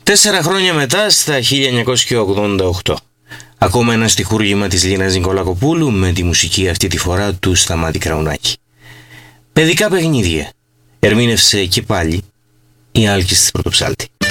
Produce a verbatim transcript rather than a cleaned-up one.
Τέσσερα χρόνια μετά, στα χίλια εννιακόσια ογδόντα οκτώ. Ακόμα ένα στιχούργημα της Λίνας Νικολακοπούλου με τη μουσική αυτή τη φορά του Σταμάτη Κραουνάκη. Παιδικά παιχνίδια. Ερμήνευσε και πάλι η Άλκης της Πρωτοψάλτη.